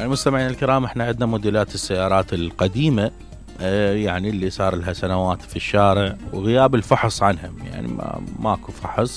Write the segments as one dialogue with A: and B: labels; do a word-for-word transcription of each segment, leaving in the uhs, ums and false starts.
A: يعني مستمعينا الكرام، احنا عندنا موديلات السيارات القديمة يعني اللي صار لها سنوات في الشارع وغياب الفحص عنها، يعني ما ماكو فحص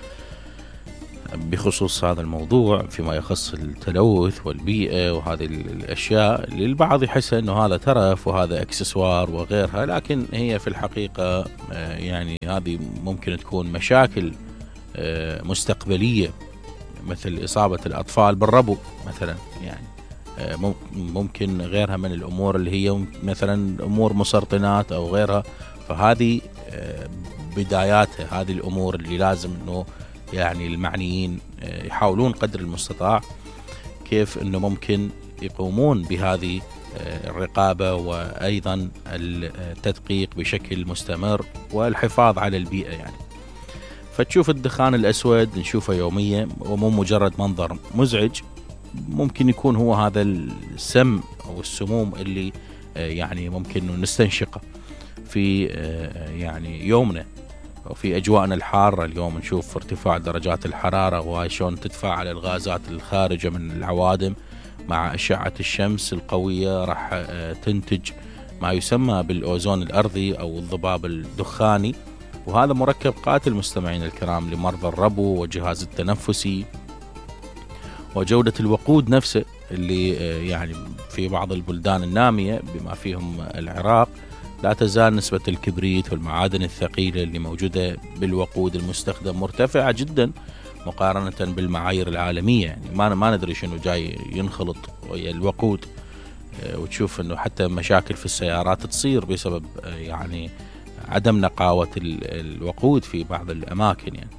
A: بخصوص هذا الموضوع فيما يخص التلوث والبيئة وهذه الأشياء اللي البعض يحس أنه هذا ترف وهذا اكسسوار وغيرها، لكن هي في الحقيقة يعني هذه ممكن تكون مشاكل مستقبلية مثل إصابة الأطفال بالربو مثلا، يعني ممكن غيرها من الأمور اللي هي مثلا أمور مسرطنات أو غيرها. فهذه بداياتها، هذه الأمور اللي لازم أنه يعني المعنيين يحاولون قدر المستطاع كيف أنه ممكن يقومون بهذه الرقابة وأيضا التدقيق بشكل مستمر والحفاظ على البيئة. يعني فتشوف الدخان الأسود نشوفه يوميا ومو مجرد منظر مزعج، ممكن يكون هو هذا السم أو السموم اللي يعني ممكن نستنشقه في يعني يومنا وفي أجواءنا الحارة. اليوم نشوف ارتفاع درجات الحرارة وشون تتفاعل الغازات الخارجة من العوادم مع أشعة الشمس القوية، راح تنتج ما يسمى بالأوزون الأرضي أو الضباب الدخاني، وهذا مركب قاتل مستمعين الكرام لمرضى الربو والجهاز التنفسي وجودة الوقود نفسه اللي يعني في بعض البلدان النامية بما فيهم العراق لا تزال نسبة الكبريت والمعادن الثقيلة اللي موجودة بالوقود المستخدم مرتفعة جدا مقارنة بالمعايير العالمية. يعني ما ما ندري شنو جاي ينخلط ويا الوقود، وتشوف انه حتى مشاكل في السيارات تصير بسبب يعني عدم نقاوة الوقود في بعض الأماكن. يعني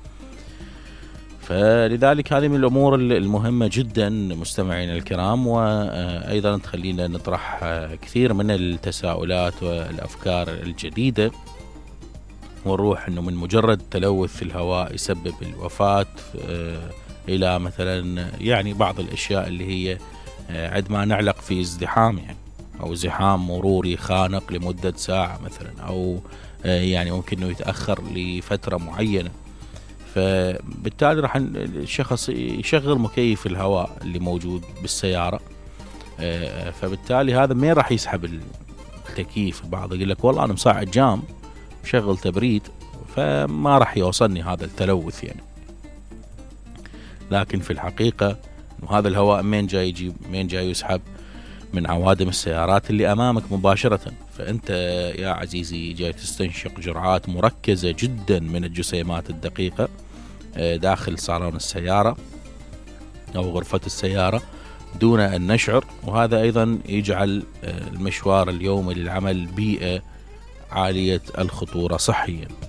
A: فلذلك هذه من الأمور المهمة جدا مستمعين الكرام، وأيضا تخلينا نطرح كثير من التساؤلات والأفكار الجديدة ونروح أنه من مجرد تلوث الهواء يسبب الوفاة إلى مثلا يعني بعض الأشياء اللي هي عندما نعلق في ازدحام يعني أو زحام مروري خانق لمدة ساعة مثلا، أو يعني ممكن أنه يتأخر لفترة معينة، فبالتالي راح الشخص يشغل مكيف الهواء اللي موجود بالسيارة، فبالتالي هذا ما راح يسحب التكييف. البعض يقول لك والله أنا مصعد جام مشغل تبريد فما راح يوصلني هذا التلوث يعني، لكن في الحقيقة هذا الهواء مين جاي يجيب مين جاي يسحب من عوادم السيارات اللي أمامك مباشرة. فأنت يا عزيزي جاي تستنشق جرعات مركزة جدا من الجسيمات الدقيقة داخل صالون السيارة أو غرفة السيارة دون أن نشعر، وهذا أيضا يجعل المشوار اليومي للعمل بيئة عالية الخطورة صحيا.